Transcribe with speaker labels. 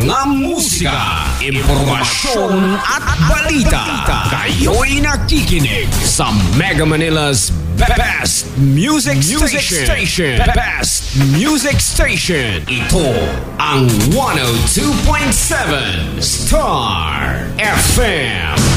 Speaker 1: mga musika, impormasyon at balita. Kayo'y nakikinig sa Mega Manila's Best Music Station. Best Music Station. Ito ang 102.7 Star FM.